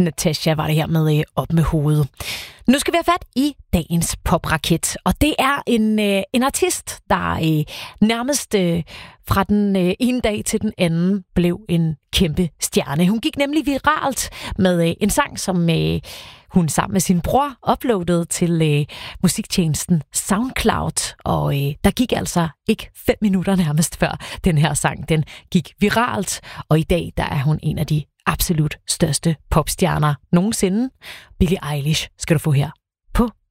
Natasha var det her med Op med hovedet. Nu skal vi have fat i dagens popraket, og det er en artist, der nærmest fra den ene dag til den anden blev en kæmpe stjerne. Hun gik nemlig viralt med en sang, som hun sammen med sin bror uploadede til musiktjenesten SoundCloud, og der gik altså ikke 5 minutter nærmest før den her sang, den gik viralt, og i dag der er hun en af de absolut største popstjerner nogensinde. Billie Eilish skal du få her på